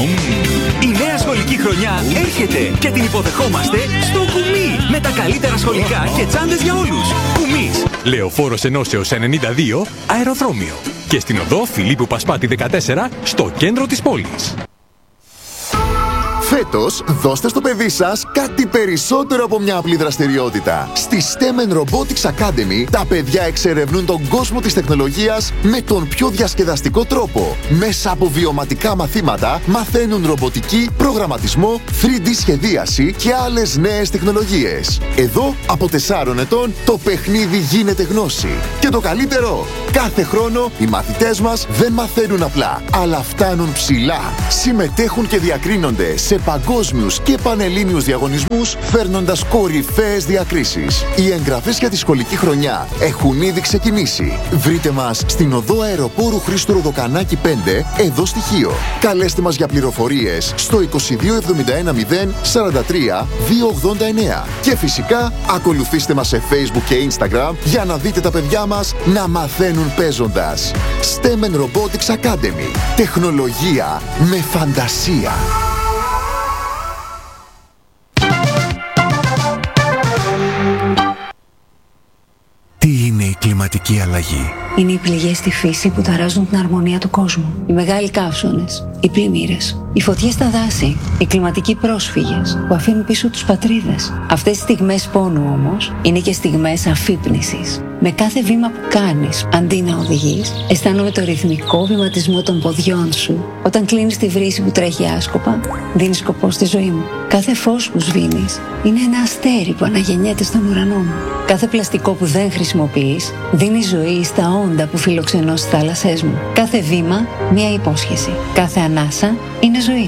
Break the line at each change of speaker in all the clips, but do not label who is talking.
Η νέα σχολική χρονιά έρχεται και την υποδεχόμαστε στο Κουμί. Με τα καλύτερα σχολικά και τσάντες για όλους. Κουμίς. Λεωφόρος Ενώσεως 92, αεροδρόμιο. Και στην οδό Φιλίππου Πασπάτη 14, στο κέντρο της πόλης.
Φέτος, δώστε στο παιδί σας κάτι περισσότερο από μια απλή δραστηριότητα. Στη STEM Robotics Academy, τα παιδιά εξερευνούν τον κόσμο της τεχνολογίας με τον πιο διασκεδαστικό τρόπο. Μέσα από βιωματικά μαθήματα, μαθαίνουν ρομποτική, προγραμματισμό, 3D σχεδίαση και άλλες νέες τεχνολογίες. Εδώ, από 4 ετών, το παιχνίδι γίνεται γνώση. Και το καλύτερο, κάθε χρόνο οι μαθητές μας δεν μαθαίνουν απλά, αλλά φτάνουν ψηλά. Συμμετέχουν και διακρίνονται σε παγκόσμιους και πανελλήνιους διαγωνισμούς, φέρνοντας κορυφαίες διακρίσεις. Οι εγγραφές για τη σχολική χρονιά έχουν ήδη ξεκινήσει. Βρείτε μας στην οδό Αεροπόρου Χρήστου Ροδοκανάκη 5, εδώ στη Χίο. Καλέστε μας για πληροφορίες στο 2271 043 289. Και φυσικά ακολουθήστε μας σε Facebook και Instagram για να δείτε τα παιδιά μας να μαθαίνουν παίζοντας. STEM Robotics Academy. Τεχνολογία με φαντασία.
Τι είναι η κλιματική αλλαγή?
Είναι οι πληγές στη φύση που ταράζουν την αρμονία του κόσμου. Οι μεγάλοι καύσονες, οι πλημμύρες, οι φωτιές στα δάση, οι κλιματικοί πρόσφυγες που αφήνουν πίσω τους πατρίδες. Αυτές οι στιγμές πόνου όμως είναι και στιγμές αφύπνισης. Με κάθε βήμα που κάνεις, αντί να οδηγείς, αισθάνομαι το ρυθμικό βηματισμό των ποδιών σου. Όταν κλείνεις τη βρύση που τρέχει άσκοπα, δίνεις σκοπό στη ζωή μου. Κάθε φως που σβήνεις είναι ένα αστέρι που αναγεννιέται στον ουρανό μου. Κάθε πλαστικό που δεν χρησιμοποιείς δίνει ζωή στα όντα που φιλοξενώ στις θάλασσές μου. Κάθε βήμα, μία υπόσχεση. Κάθε ανάσα είναι ζωή.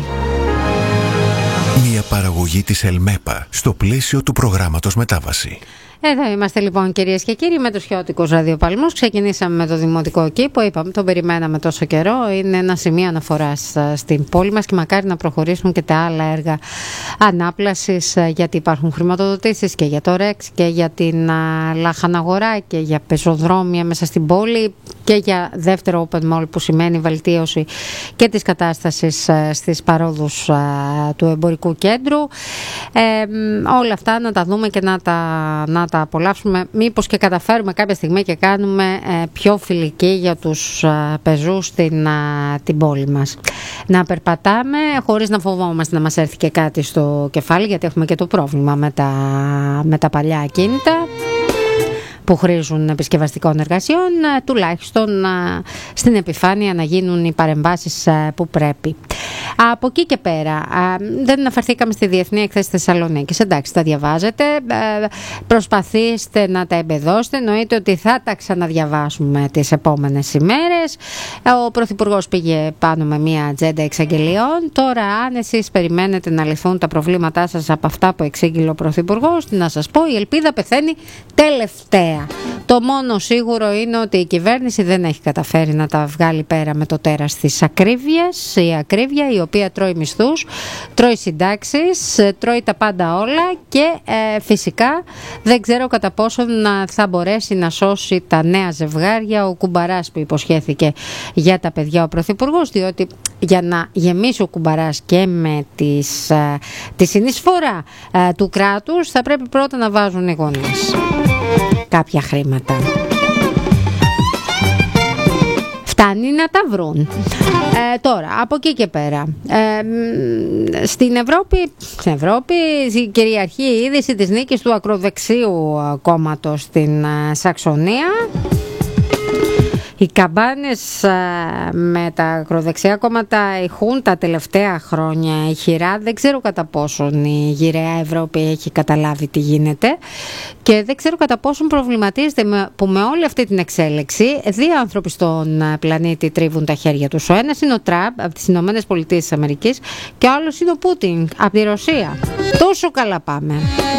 Μια παραγωγή της Ελμέπα στο πλαίσιο του προγράμματος Μετάβαση.
Εδώ είμαστε λοιπόν, κυρίες και κύριοι, με τους χιώτικους ραδιοπαλμούς. Ξεκινήσαμε με το Δημοτικό Κήπο, είπαμε, τον περιμέναμε τόσο καιρό. Είναι ένα σημείο αναφοράς στην πόλη μας και μακάρι να προχωρήσουν και τα άλλα έργα ανάπλασης, γιατί υπάρχουν χρηματοδοτήσεις και για το ΡΕΞ και για την Λαχαναγορά και για πεζοδρόμια μέσα στην πόλη και για δεύτερο Open Mall, που σημαίνει βελτίωση και της κατάστασης στις παρόδους του εμπορικού κέντρου. Όλα αυτά να τα δούμε και να τα απολαύσουμε, μήπως και καταφέρουμε κάποια στιγμή και κάνουμε πιο φιλική για τους πεζούς την πόλη μας. Να περπατάμε χωρίς να φοβόμαστε να μας έρθει και κάτι στο κεφάλι, γιατί έχουμε και το πρόβλημα με τα παλιά ακίνητα που χρήζουν επισκευαστικών εργασιών, τουλάχιστον στην επιφάνεια να γίνουν οι παρεμβάσεις που πρέπει. Από εκεί και πέρα, δεν αναφερθήκαμε στη Διεθνή Εκθέση Θεσσαλονίκης. Εντάξει, τα διαβάζετε, προσπαθήστε να τα εμπεδώσετε, εννοείται ότι θα τα ξαναδιαβάσουμε τις επόμενες ημέρες. Ο Πρωθυπουργός πήγε πάνω με μια ατζέντα εξαγγελιών. Τώρα, αν εσείς περιμένετε να λυθούν τα προβλήματά σας από αυτά που εξήγηλε ο Πρωθυπουργός, να σας πω, η ελπίδα πεθαίνει τελευταία. Το μόνο σίγουρο είναι ότι η κυβέρνηση δεν έχει καταφέρει να τα βγάλει πέρα με το τέρας της ακρίβειας. Η ακρίβεια η οποία τρώει μισθούς, τρώει συντάξεις, τρώει τα πάντα όλα και φυσικά δεν ξέρω κατά πόσο θα μπορέσει να σώσει τα νέα ζευγάρια ο Κουμπαράς που υποσχέθηκε για τα παιδιά ο Πρωθυπουργός, διότι για να γεμίσει ο Κουμπαράς και με τη συνεισφορά του κράτους θα πρέπει πρώτα να βάζουν οι γονείς κάποια χρήματα. Φτάνει να τα βρουν. Τώρα, από εκεί και πέρα, στην Ευρώπη κυριαρχεί η είδηση της νίκης του ακροδεξίου κόμματος στην Σαξονία. Οι καμπάνες με τα ακροδεξιά κόμματα ηχούν τα τελευταία χρόνια ηχηρά. Δεν ξέρω κατά πόσον η γυραιά Ευρώπη έχει καταλάβει τι γίνεται και δεν ξέρω κατά πόσον προβληματίζεται που με όλη αυτή την εξέλιξη δύο άνθρωποι στον πλανήτη τρίβουν τα χέρια τους. Ο ένας είναι ο Τραμπ από τις Ηνωμένες Πολιτείες της Αμερικής και ο άλλος είναι ο Πούτιν από τη Ρωσία. Τόσο καλά πάμε.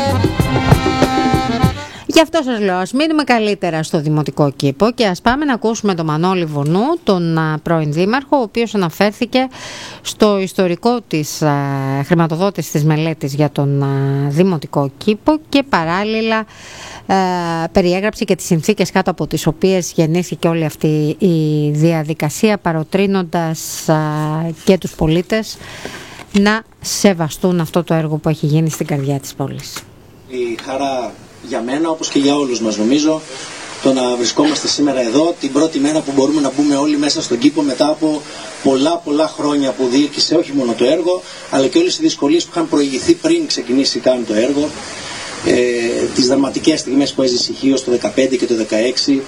Γι' αυτό σας λέω, ας μείνουμε καλύτερα στο Δημοτικό Κήπο και ας πάμε να ακούσουμε τον Μανώλη Βονού, τον πρώην Δήμαρχο, ο οποίος αναφέρθηκε στο ιστορικό της χρηματοδότησης της μελέτης για τον Δημοτικό Κήπο και παράλληλα περιέγραψε και τις συνθήκες κάτω από τις οποίες γεννήθηκε όλη αυτή η διαδικασία, παροτρύνοντας και τους πολίτες να σεβαστούν αυτό το έργο που έχει γίνει στην καρδιά της πόλης.
Η χαρά για μένα, όπως και για όλους μας νομίζω, το να βρισκόμαστε σήμερα εδώ, την πρώτη μέρα που μπορούμε να μπούμε όλοι μέσα στον κήπο μετά από πολλά χρόνια που διήρκησε όχι μόνο το έργο, αλλά και όλες οι δυσκολίες που είχαν προηγηθεί πριν ξεκινήσει καν το έργο, τις δραματικές στιγμές που έζησε η Χίος το 2015 και το 2016,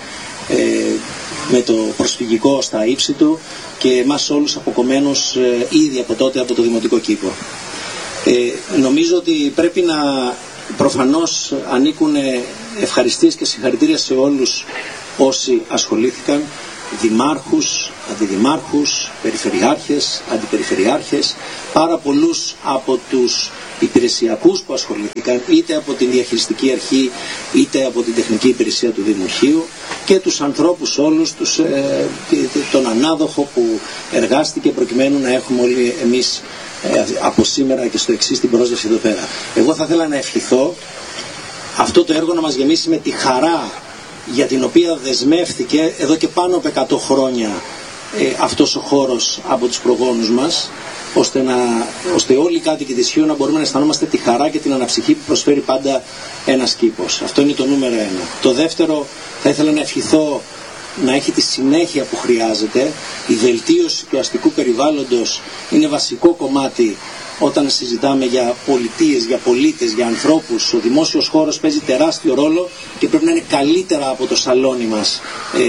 με το προσφυγικό στα ύψη του και εμάς όλους αποκομμένους ήδη από τότε από το Δημοτικό Κήπο. Νομίζω ότι πρέπει να προφανώς ανήκουν ευχαριστίες και συγχαρητήρια σε όλους όσοι ασχολήθηκαν, δημάρχους, αντιδημάρχους, περιφερειάρχες, αντιπεριφερειάρχες, πάρα πολλούς από τους υπηρεσιακούς που ασχολήθηκαν, είτε από την διαχειριστική αρχή είτε από την τεχνική υπηρεσία του Δημορχείου, και τους ανθρώπους όλους, τον ανάδοχο που εργάστηκε προκειμένου να έχουμε όλοι εμείς από σήμερα και στο εξής την πρόσβαση εδώ πέρα. Εγώ θα ήθελα να ευχηθώ αυτό το έργο να μας γεμίσει με τη χαρά για την οποία δεσμεύτηκε εδώ και πάνω από 100 χρόνια αυτός ο χώρος από τους προγόνους μας, ώστε όλοι οι κάτοικοι της Χίου να μπορούμε να αισθανόμαστε τη χαρά και την αναψυχή που προσφέρει πάντα ένας κήπος. Αυτό είναι το νούμερο 1. Το δεύτερο, θα ήθελα να ευχηθώ να έχει τη συνέχεια που χρειάζεται. Η βελτίωση του αστικού περιβάλλοντος είναι βασικό κομμάτι όταν συζητάμε για πολιτείες, για πολίτες, για ανθρώπους. Ο δημόσιος χώρος παίζει τεράστιο ρόλο και πρέπει να είναι καλύτερα από το σαλόνι μας,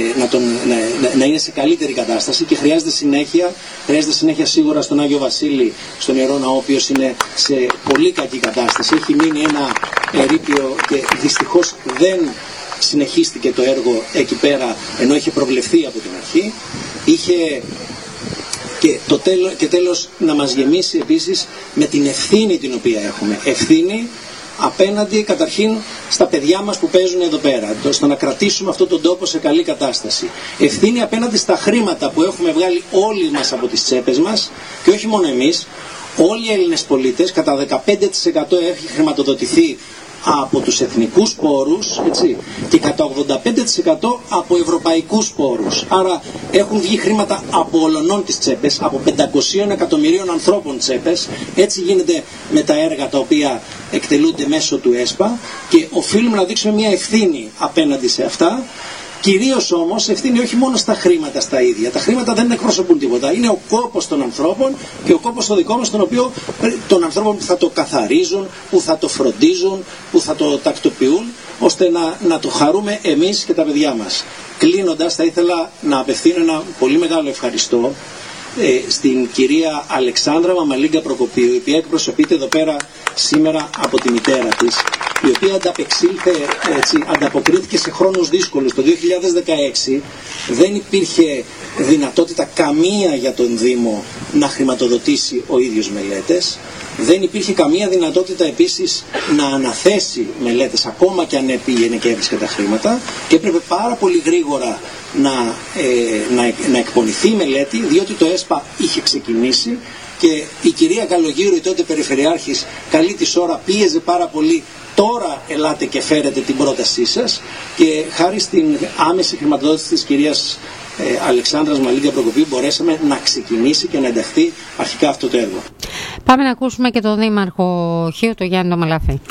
να είναι σε καλύτερη κατάσταση, και χρειάζεται συνέχεια σίγουρα στον Άγιο Βασίλη, στον Ιερό Ναό, ο οποίος είναι σε πολύ κακή κατάσταση. Έχει μείνει ένα ερείπιο και δυστυχώς δεν συνεχίστηκε το έργο εκεί πέρα, ενώ είχε προβλεφθεί από την αρχή. Και τέλος να μας γεμίσει επίσης με την ευθύνη την οποία έχουμε. Ευθύνη απέναντι καταρχήν στα παιδιά μας που παίζουν εδώ πέρα, στο να κρατήσουμε αυτόν τον τόπο σε καλή κατάσταση. Ευθύνη απέναντι στα χρήματα που έχουμε βγάλει όλοι μας από τις τσέπες μας, και όχι μόνο εμείς, όλοι οι Έλληνες πολίτες. Κατά 15% έχει χρηματοδοτηθεί από τους εθνικούς πόρους, έτσι, και κατά 85% από ευρωπαϊκούς πόρους. Άρα έχουν βγει χρήματα από ολονών τις τσέπες, από 500 εκατομμυρίων ανθρώπων τσέπες. Έτσι γίνεται με τα έργα τα οποία εκτελούνται μέσω του ΕΣΠΑ, και οφείλουμε να δείξουμε μια ευθύνη απέναντι σε αυτά. Κυρίως όμως ευθύνη όχι μόνο στα χρήματα στα ίδια. Τα χρήματα δεν εκπροσωπούν τίποτα. Είναι ο κόπος των ανθρώπων και ο κόπος το δικό μας, των ανθρώπων που θα το καθαρίζουν, που θα το φροντίζουν, που θα το τακτοποιούν, ώστε να το χαρούμε εμείς και τα παιδιά μας. Κλείνοντας, θα ήθελα να απευθύνω ένα πολύ μεγάλο ευχαριστώ στην κυρία Αλεξάνδρα Μαμαλίγκα Προκοπίου, η οποία εκπροσωπείται εδώ πέρα σήμερα από τη μητέρα της, η οποία ανταποκρίθηκε σε χρόνους δύσκολους. Το 2016 δεν υπήρχε δυνατότητα καμία για τον Δήμο να χρηματοδοτήσει ο ίδιος μελέτες. Δεν υπήρχε καμία δυνατότητα επίσης να αναθέσει μελέτες, ακόμα και αν πήγαινε και έβρισκε τα χρήματα, και έπρεπε πάρα πολύ γρήγορα να εκπονηθεί η μελέτη, διότι το ΕΣΠΑ είχε ξεκινήσει και η κυρία Καλογύρου, η τότε Περιφερειάρχης, καλή της ώρα πίεζε πάρα πολύ. Τώρα ελάτε και φέρετε την πρότασή σας, και χάρη στην άμεση χρηματοδότηση της κυρίας Αλεξάνδρας Μαλίγκα Προκοπίου μπορέσαμε να ξεκινήσει και να ενταχθεί αρχικά αυτό το έργο.
Πάμε να ακούσουμε και τον Δήμαρχο Χίου, τον Γιάννη Μαλαφή.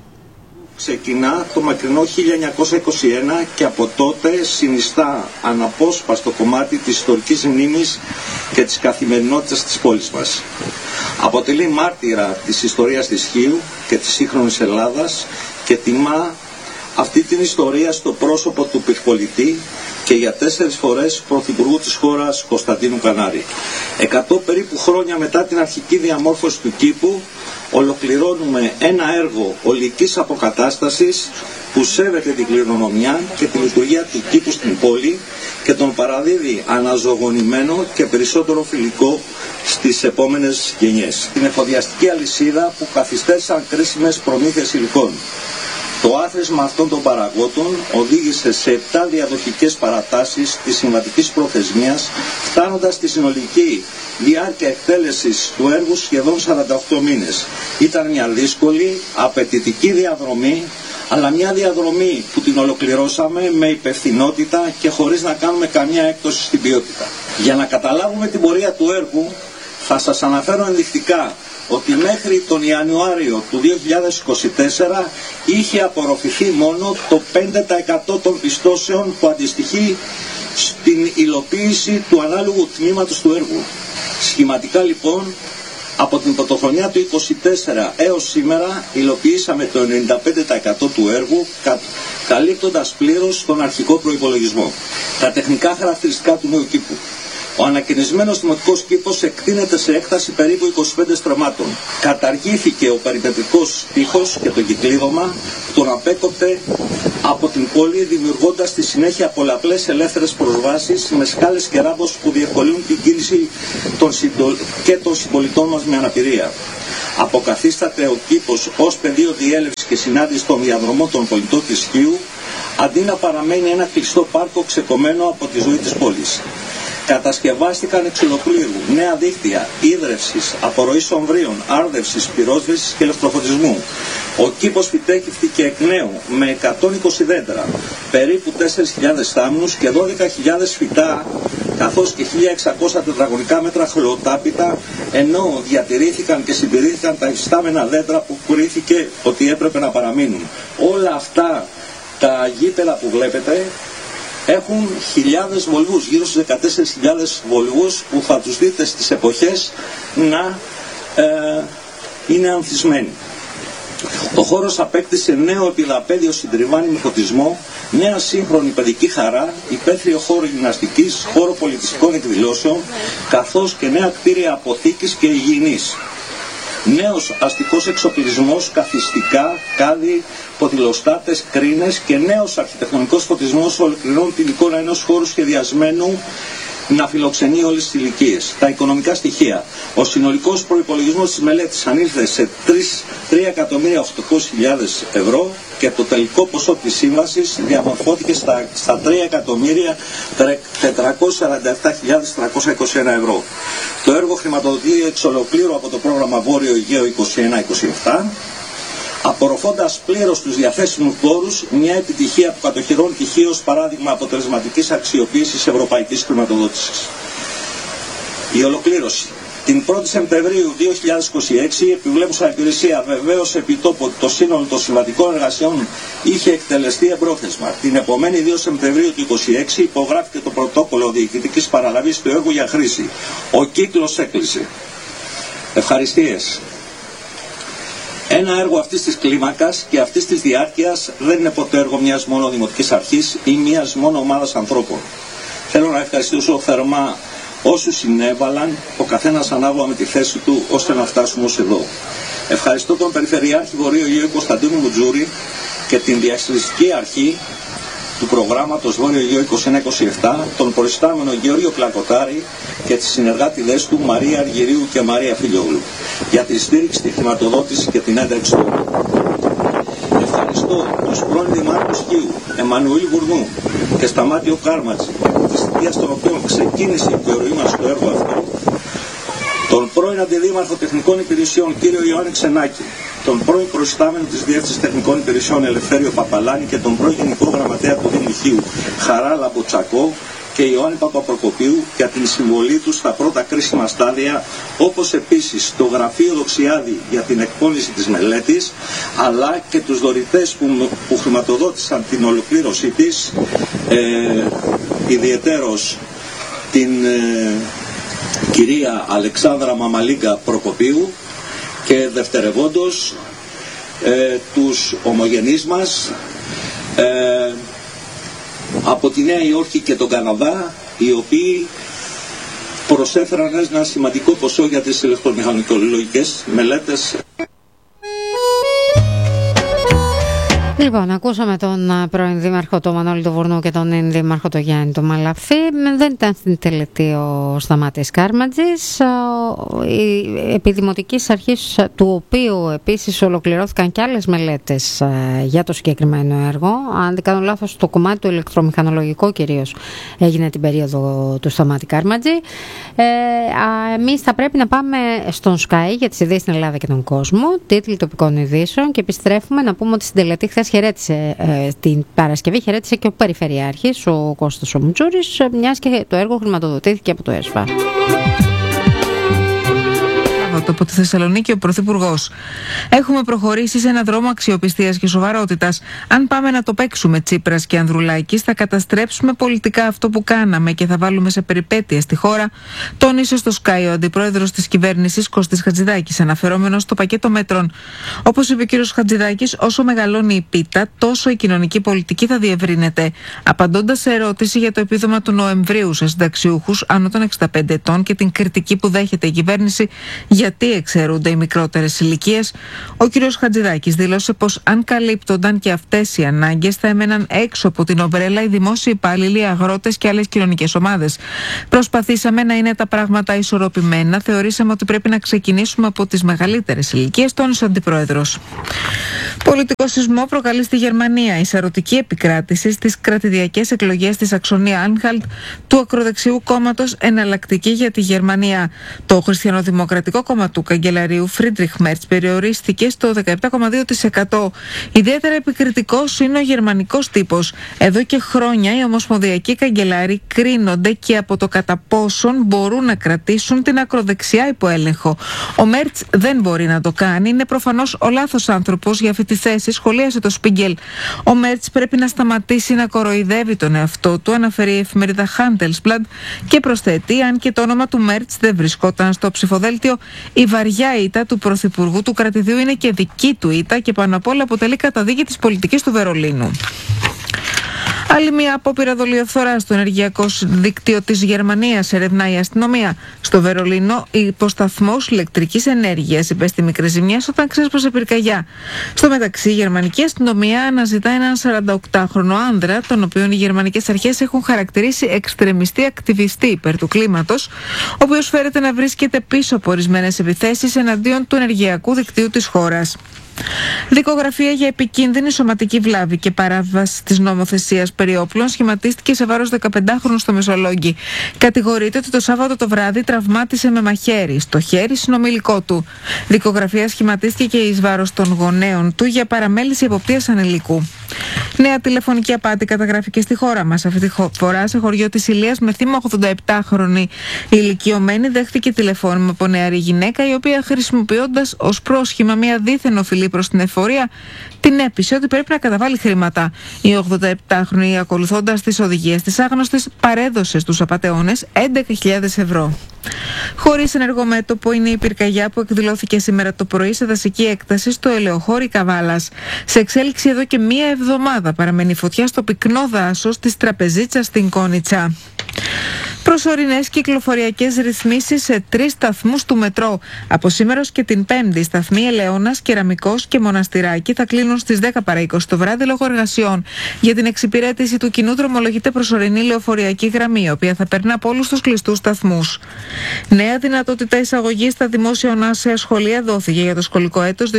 Ξεκινά το μακρινό 1921 και από τότε συνιστά αναπόσπαστο κομμάτι της ιστορικής μνήμης και της καθημερινότητας της πόλης μας. Αποτελεί μάρτυρα της ιστορίας της Χίου και της σύγχρονης Ελλάδας και τιμά αυτή την ιστορία στο πρόσωπο του πυρπολιτή και για 4 φορές πρωθυπουργού της χώρας Κωνσταντίνου Κανάρη. 100 περίπου χρόνια μετά την αρχική διαμόρφωση του κήπου ολοκληρώνουμε ένα έργο ολικής αποκατάστασης που σέβεται την κληρονομιά και τη λειτουργία του κήπου στην πόλη και τον παραδίδει αναζωογονημένο και περισσότερο φιλικό στις επόμενες γενιές. Την εφοδιαστική αλυσίδα που καθυστέρησαν κρίσιμες προμήθειες υλικών. Το άθροισμα αυτών των παραγόντων οδήγησε σε 7 διαδοχικές παρατάσεις της συμβατικής προθεσμίας, φτάνοντας στη συνολική διάρκεια εκτέλεσης του έργου σχεδόν 48 μήνες. Ήταν μια δύσκολη, απαιτητική διαδρομή, αλλά μια διαδρομή που την ολοκληρώσαμε με υπευθυνότητα και χωρίς να κάνουμε καμιά έκπτωση στην ποιότητα. Για να καταλάβουμε την πορεία του έργου, θα σας αναφέρω ενδεικτικά ότι μέχρι τον Ιανουάριο του 2024 είχε απορροφηθεί μόνο το 5% των πιστώσεων που αντιστοιχεί στην υλοποίηση του ανάλογου τμήματος του έργου. Σχηματικά λοιπόν, από την πρωτοχρονιά του 2024 έως σήμερα υλοποιήσαμε το 95% του έργου, καλύπτοντας πλήρως τον αρχικό προϋπολογισμό. Τα τεχνικά χαρακτηριστικά του νέου κήπου. Ο ανακαινισμένος δημοτικός κήπος εκτείνεται σε έκταση περίπου 25 στρεμμάτων. Καταργήθηκε ο περιπετρικός τείχος και το κυκλίδωμα που τον απέκοπτε από την πόλη, δημιουργώντας στη συνέχεια πολλαπλές ελεύθερες προσβάσεις με σκάλες και ράμπος που διευκολύνουν την κίνηση των συμπολιτών μας με αναπηρία. Αποκαθίσταται ο κήπος ως πεδίο διέλευσης και συνάντησης των διαδρομών των πολιτών της Χίου, αντί να παραμένει ένα κλειστό πάρκο ξεκομμένο από τη ζωή της πόλης. Κατασκευάστηκαν εξ ολοκλήρου νέα δίκτυα ίδρευσης, απορροής ομβρίων, άρδευσης, πυρόσβεσης και ηλεκτροφωτισμού. Ο κήπος φυτέκυφτηκε εκ νέου με 120 δέντρα, περίπου 4.000 θάμνους και 12.000 φυτά, καθώς και 1.600 τετραγωνικά μέτρα χλωοτάπητα, ενώ διατηρήθηκαν και συντηρήθηκαν τα υφιστάμενα δέντρα που κρίθηκε ότι έπρεπε να παραμείνουν. Όλα αυτά τα γήπεδα που βλέπετε έχουν χιλιάδες βολβούς, γύρω στους 14.000 βολβούς που θα τους δείτε στις εποχές να είναι ανθισμένοι. Ο χώρος απέκτησε νέο επιδαπέδιο συντριβάνι με φωτισμό, νέα σύγχρονη παιδική χαρά, υπαίθριο χώρο γυμναστικής, χώρο πολιτιστικών εκδηλώσεων, καθώς και νέα κτίρια αποθήκης και υγιεινής. Νέος αστικός εξοπλισμός, καθιστικά, κάδι, ποδηλοστάτες, κρίνες και νέος αρχιτεκτονικός φωτισμός ολοκληρώνουν την εικόνα ενός χώρου σχεδιασμένου να φιλοξενεί όλες τις ηλικίες. Τα οικονομικά στοιχεία. Ο συνολικός προϋπολογισμός της μελέτης ανήλθε σε 3.800.000 ευρώ και το τελικό ποσό της σύμβασης διαμορφώθηκε στα 3.447.321 ευρώ. Το έργο χρηματοδοτείται εξ ολοκλήρου από το πρόγραμμα Βόρειο Αιγαίο 21-27, απορροφώντας πλήρως τους διαθέσιμους πόρους, μια επιτυχία που κατοχυρώνει τυχείο ως παράδειγμα αποτελεσματικής αξιοποίησης ευρωπαϊκής χρηματοδότησης. Η ολοκλήρωση. Την 1η Σεπτεμβρίου 2026 η επιβλέπουσα υπηρεσία βεβαίως επιτόπου ότι το σύνολο των συμβατικών εργασιών είχε εκτελεστεί εμπρόθεσμα. Την επομένη 2 Σεπτεμβρίου του 2026 υπογράφηκε το πρωτόκολλο διοικητικής παραλαβής του έργου για χρήση. Ο κύκλος έκλεισε. Ευχαριστίες. Ένα έργο αυτής της κλίμακας και αυτής της διάρκειας δεν είναι ποτέ έργο μιας μόνο δημοτικής αρχής ή μιας μόνο ομάδας ανθρώπων. Θέλω να ευχαριστήσω θερμά όσους συνέβαλαν, ο καθένας ανάλογα με τη θέση του, ώστε να φτάσουμε ως εδώ. Ευχαριστώ τον Περιφερειάρχη Βορείου Αιγαίου Κωνσταντίνου Μουτζούρη και την διαχειριστική αρχή του προγράμματος Βόρειο Αιγαίο 21-27, τον προϊστάμενο Γεώργιο Κλακοτάρη και τις συνεργάτηδες του Μαρία Αργυρίου και Μαρία Φιλιόγλου για τη στήριξη, τη χρηματοδότηση και την ένταξη του έργου. Ευχαριστώ τους πρώην Δημάρχους Χίου, Εμμανουήλ Βουρνού και Σταμάτιο Κάρματζη, της θητείας των οποίων ξεκίνησε η επιρροή μας στο έργο αυτό, τον πρώην Αντιδήμαρχο Τεχνικών Υπηρεσιών κύριο Ιωάννη Ξενάκη, τον πρώην προϊστάμενο της Διεύθυνσης Τεχνικών Υπηρεσιών Ελευθέριο Παπαλάνη και τον πρώην Γενικό Γραμματέα του Δήμου Χίου Χαρά Λαμποτσακό και Ιωάννη Παπαπροκοπίου για την συμβολή τους στα πρώτα κρίσιμα στάδια, όπως επίσης το Γραφείο Δοξιάδη για την εκπόνηση της μελέτης, αλλά και τους δωρητές που χρηματοδότησαν την ολοκλήρωσή της, ιδιαιτέρως την κυρία Αλεξάνδρα Μαμαλίγκα Προκοπίου και δευτερευόντως τους ομογενείς μας από τη Νέα Υόρκη και τον Καναδά, οι οποίοι προσέφεραν ένα σημαντικό ποσό για τις ηλεκτρομηχανικολογικές μελέτες.
Λοιπόν, ακούσαμε τον πρώην Δήμαρχο τον Μανώλη τον Βουρνού και τον Δήμαρχο τον Γιάννη τον Μαλαφή. Δεν ήταν στην τελετή ο Σταμάτης Κάρματζης, επί δημοτικής αρχής του οποίου επίσης ολοκληρώθηκαν και άλλες μελέτες για το συγκεκριμένο έργο. Αν δεν κάνω λάθος, το κομμάτι του ηλεκτρομηχανολογικό κυρίως έγινε την περίοδο του Σταμάτη Κάρματζη. Εμείς θα πρέπει να πάμε στον Sky για τις ειδήσεις στην Ελλάδα και τον κόσμο, τίτλοι τοπικών ειδήσεων, και επιστρέφουμε να πούμε ότι στην τελετή χθες χαιρέτησε την Παρασκευή, χαιρέτησε και ο Περιφερειάρχης, ο Κώστας ο Μουτζούρης, μιας και το έργο χρηματοδοτήθηκε από το ΕΣΦΑ.
Από τη Θεσσαλονίκη ο Πρωθυπουργός. Έχουμε προχωρήσει σε έναν δρόμο αξιοπιστίας και σοβαρότητας. Αν πάμε να το παίξουμε Τσίπρας και Ανδρουλάκης, θα καταστρέψουμε πολιτικά αυτό που κάναμε και θα βάλουμε σε περιπέτειες τη χώρα, τόνισε στο Sky ο αντιπρόεδρος της κυβέρνησης Κώστης Χατζηδάκης, αναφερόμενος στο πακέτο μέτρων. Όπως είπε ο κ. Χατζηδάκης, όσο μεγαλώνει η πίτα, τόσο η κοινωνική πολιτική θα διευρύνεται. Απαντώντας σε ερώτηση για το επίδομα του Νοεμβρίου σε συνταξιούχους άνω των 65 ετών και την κριτική που δέχεται η κυβέρνηση γιατί εξαιρούνται οι μικρότερες ηλικίες, ο κ. Χατζηδάκης δήλωσε πως αν καλύπτονταν και αυτές οι ανάγκες θα έμεναν έξω από την ομπρέλα οι δημόσιοι υπάλληλοι, αγρότες και άλλες κοινωνικές ομάδες. Προσπαθήσαμε να είναι τα πράγματα ισορροπημένα. Θεωρήσαμε ότι πρέπει να ξεκινήσουμε από τις μεγαλύτερες ηλικίες, τόνισε ο αντιπρόεδρος. Πολιτικό σεισμό προκαλεί στη Γερμανία η σαρωτική επικράτηση στις κρατηδιακές εκλογές της Αξονία-Άνχαλτ του ακροδεξιού κόμματος Εναλλακτική για τη Γερμανία. Το Χριστιανοδημοκρατικό κόμμα του καγκελαρίου Φρίντριχ Μέρτς περιορίστηκε στο 17,2%. Ιδιαίτερα επικριτικός είναι ο γερμανικός τύπος. Εδώ και χρόνια οι ομοσπονδιακοί καγκελάροι κρίνονται και από το κατά πόσον μπορούν να κρατήσουν την ακροδεξιά υπό έλεγχο. Ο Μέρτς δεν μπορεί να το κάνει. Είναι προφανώς ο λάθος άνθρωπος για αυτή τη θέση, σχολίασε το Spiegel. Ο Μέρτς πρέπει να σταματήσει να κοροϊδεύει τον εαυτό του, αναφέρει η εφημερίδα Handelsblatt και προσθέτει: αν και το όνομα του Μέρτς δεν βρισκόταν στο ψηφοδέλτιο, η βαριά ήττα του Πρωθυπουργού του κρατηδίου είναι και δική του ήττα και πάνω απ' όλα αποτελεί καταδίκη της πολιτικής του Βερολίνου. Άλλη μια απόπειρα δολιοφθοράς στο ενεργειακό δίκτυο της Γερμανίας, ερευνά η αστυνομία. Στο Βερολίνο, υποσταθμός ηλεκτρικής ενέργειας υπέστη μικρές ζημιές όταν ξέσπασε πυρκαγιά. Στο μεταξύ, η γερμανική αστυνομία αναζητά έναν 48χρονο άνδρα, τον οποίον οι γερμανικές αρχές έχουν χαρακτηρίσει εξτρεμιστή ακτιβιστή υπέρ του κλίματος, ο οποίος φέρεται να βρίσκεται πίσω από ορισμένες επιθέσεις εναντίον του ενεργειακού δικτύου της χώρας. Δικογραφία για επικίνδυνη σωματική βλάβη και παράβαση της νομοθεσίας περί όπλων σχηματίστηκε σε βάρος 15χρονου στο Μεσολόγγι. Κατηγορείται ότι το Σάββατο το βράδυ τραυμάτισε με μαχαίρι στο χέρι συνομιλικό του. Δικογραφία σχηματίστηκε και εις βάρος των γονέων του για παραμέληση εποπτείας ανηλίκου. Νέα τηλεφωνική απάτη καταγράφηκε στη χώρα μας. Αυτή τη φορά σε χωριό της Ηλίας με θύμα 87χρονη ηλικιωμένη δέχτηκε τηλεφώνημα από νεαρή γυναίκα, η οποία χρησιμοποιώντας ως πρόσχημα μια δίθεν οφειλή προς την εφορία, την έπεισε ότι πρέπει να καταβάλει χρήματα. Η 87χρονη, ακολουθώντας τις οδηγίες της άγνωστης, παρέδωσε στους απατεώνες 11.000 ευρώ. Χωρίς ενεργό μέτωπο είναι η πυρκαγιά που εκδηλώθηκε σήμερα το πρωί σε δασική έκταση στο ελαιοχώρι Καβάλας. Σε εξέλιξη εδώ και μία εβδομάδα παραμένει φωτιά στο πυκνό δάσος της Τραπεζίτσας στην Κόνιτσα. Προσωρινές κυκλοφοριακές ρυθμίσεις σε 3 σταθμούς του μετρό. Από σήμερα και την Πέμπτη, σταθμοί Ελαιώνας, Κεραμικός και Μοναστηράκι θα κλείνουν στις 10 παρά 20 το βράδυ λόγω εργασιών. Για την εξυπηρέτηση του κοινού δρομολογείται προσωρινή λεωφοριακή γραμμή, η οποία θα περνά από όλους τους κλειστούς σταθμούς. Νέα δυνατότητα εισαγωγής στα δημόσια ονάσια σχολεία δόθηκε για το σχολικό έτος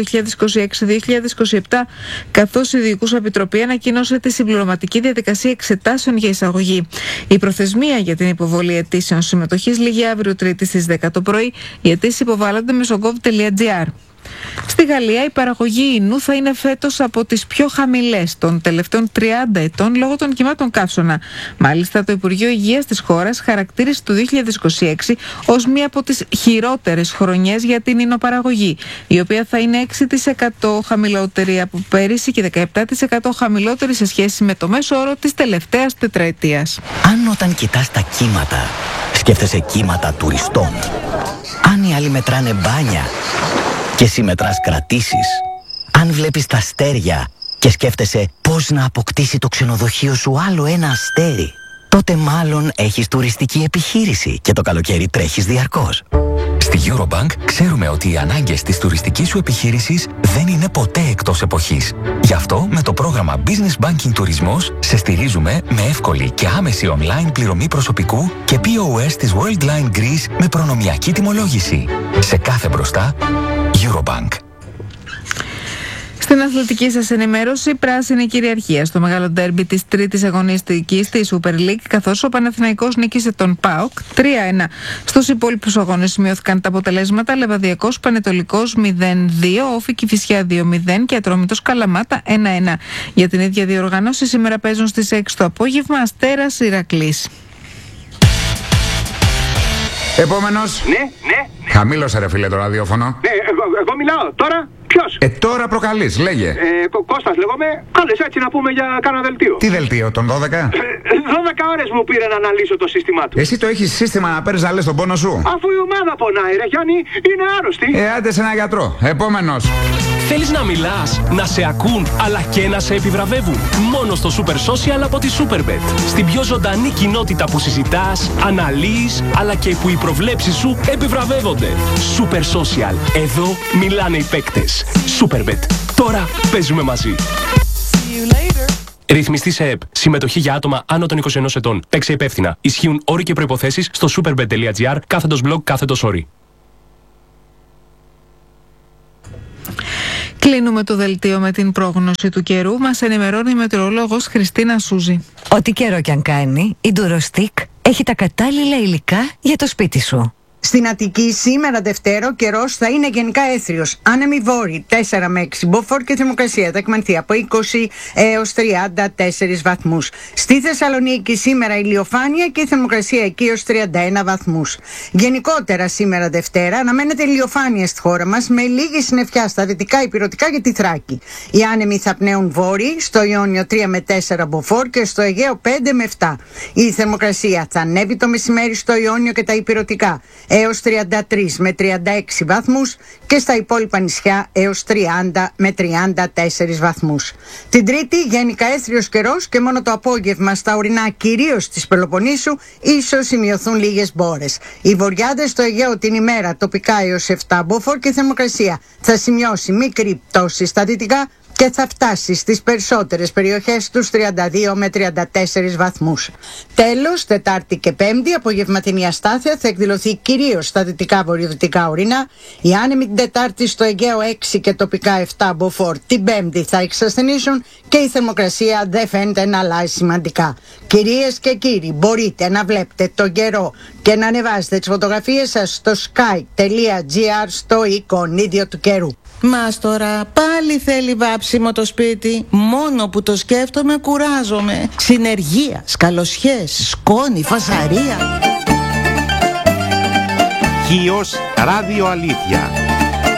2026-2027, καθώς η Διοικούσα Επιτροπή ανακοίνωσε τη συμπληρωματική διαδικασία εξετάσεων για εισαγωγή. Η προθεσμία για την υποβολή αιτήσεων συμμετοχής λήγει αύριο Τρίτη στις 10 το πρωί. Οι αιτήσεις υποβάλλονται με sogov.gr. Στη Γαλλία η παραγωγή ίνου θα είναι φέτος από τις πιο χαμηλές των τελευταίων 30 ετών λόγω των κυμάτων καύσωνα. Μάλιστα, το Υπουργείο Υγείας της χώρας χαρακτήρισε το 2026 ως μία από τις χειρότερες χρονιές για την ίνοπαραγωγή, η οποία θα είναι 6% χαμηλότερη από πέρυσι και 17% χαμηλότερη σε σχέση με το μέσο όρο της τελευταίας τετραετίας.
Αν όταν κοιτάς τα κύματα, σκέφτεσαι κύματα τουριστών. Αν οι άλλοι μετράνε μπάνια και εσύ μετράς κρατήσεις. Αν βλέπεις τα αστέρια και σκέφτεσαι πώς να αποκτήσει το ξενοδοχείο σου άλλο ένα αστέρι, τότε μάλλον έχεις τουριστική επιχείρηση και το καλοκαίρι τρέχεις διαρκώς.
Στη Eurobank ξέρουμε ότι οι ανάγκες της τουριστικής σου επιχείρησης δεν είναι ποτέ εκτός εποχής. Γι' αυτό με το πρόγραμμα Business Banking Τουρισμός σε στηρίζουμε με εύκολη και άμεση online πληρωμή προσωπικού και POS της Worldline Greece με προνομιακή τιμολόγηση. Σε κάθε μπροστά, Eurobank.
Στην αθλητική σας ενημέρωση, πράσινη κυριαρχία στο μεγάλο ντέρμπι της τρίτης αγωνιστικής στη Super League, καθώς ο Παναθηναϊκός νίκησε τον ΠΑΟΚ 3-1. Στους υπόλοιπους αγώνες σημειώθηκαν τα αποτελέσματα: Λεβαδιακός Πανετολικός 0-2, Όφη Κηφισιά 2-0 και Ατρόμητος Καλαμάτα 1-1. Για την ίδια διοργάνωση σήμερα παίζουν στις 6 το απόγευμα Αστέρας Ηρακλής.
Επόμενος.
Ναι.
Χαμήλωσε ρε φίλε το ραδιόφωνο.
Ναι, εγώ μιλάω. Τώρα ποιος?
Τώρα προκαλείς, λέγε.
Κώστας λέγομαι. Κάλες έτσι να πούμε για κάνα δελτίο.
Τι δελτίο, τον 12?
12 ώρες μου πήρε να αναλύσω το σύστημά του.
Εσύ το έχεις σύστημα να παίρνεις να λες τον πόνο σου?
Αφού η ομάδα πονάει ρε Γιάννη, είναι άρρωστη.
Άντε σε ένα γιατρό. Επόμενος.
Θέλεις να μιλάς, να σε ακούν, αλλά και να σε επιβραβεύουν? Μόνο στο Super Social από τη Superbet. Στην πιο ζωντανή κοινότητα που συζητάς, αναλύεις, αλλά και που οι προβλέψεις σου επιβραβεύονται. Super Social. Εδώ μιλάνε οι παίκτες. Superbet. Τώρα παίζουμε μαζί. Ρυθμιστή σε ΕΠ. Συμμετοχή για άτομα άνω των 21 ετών. Παίξε υπεύθυνα. Ισχύουν όροι και προϋποθέσεις στο superbet.gr/blog/όροι.
Κλείνουμε το δελτίο με την πρόγνωση του καιρού. Μας ενημερώνει η μετεωρολόγος Χριστίνα Σούζη.
Ό,τι καιρό κι αν κάνει, η Ντουροστικ έχει τα κατάλληλα υλικά για το σπίτι σου.
Στην Αττική σήμερα Δευτέρα ο καιρός θα είναι γενικά έθριος. Άνεμοι βόρειοι 4 με 6 μποφόρ και θερμοκρασία θα εκμανθεί από 20 έως 34 βαθμούς. Στη Θεσσαλονίκη σήμερα ηλιοφάνεια και η θερμοκρασία εκεί έως 31 βαθμούς. Γενικότερα σήμερα Δευτέρα αναμένεται ηλιοφάνεια στη χώρα μας με λίγη συννεφιά στα δυτικά ηπειρωτικά και τη Θράκη. Οι άνεμοι θα πνέουν βόρειοι, στο Ιόνιο 3 με 4 μποφόρ και στο Αιγαίο 5 με 7. Η θερμοκρασία θα ανέβει το μεσημέρι στο Ιόνιο και τα ηπειρωτικά έως 33 με 36 βαθμούς και στα υπόλοιπα νησιά έως 30 με 34 βαθμούς. Την Τρίτη γενικά έθριος καιρός και μόνο το απόγευμα στα ορεινά κυρίως της Πελοποννήσου ίσως σημειωθούν λίγες μπόρες. Οι βορειάδες στο Αιγαίο την ημέρα τοπικά έως 7 μποφόρ και η θερμοκρασία θα σημειώσει μικρή πτώση στα δυτικά και θα φτάσει στις περισσότερες περιοχές τους 32 με 34 βαθμούς. Τέλος, Τετάρτη και Πέμπτη, απογευματινή αστάθεια θα εκδηλωθεί κυρίως στα δυτικά βορειοδυτικά ορεινά. Οι άνεμοι την Τετάρτη στο Αιγαίο 6 και τοπικά 7 μποφόρ την Πέμπτη θα εξασθενήσουν και η θερμοκρασία δεν φαίνεται να αλλάζει σημαντικά. Κυρίες και κύριοι, μπορείτε να βλέπετε τον καιρό και να ανεβάσετε τις φωτογραφίες σας στο sky.gr στο εικονίδιο του καιρού.
Μας τώρα πάλι θέλει βάψιμο το σπίτι. Μόνο που το σκέφτομαι κουράζομαι. Συνεργεία, σκαλωσιές, σκόνη, φασαρία.
Χίος Ράδιο Αλήθεια.